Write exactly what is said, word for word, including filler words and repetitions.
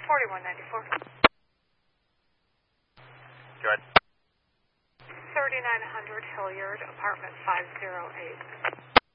forty-one ninety-four. Go ahead. thirty-nine hundred Hilliard, apartment five oh eight.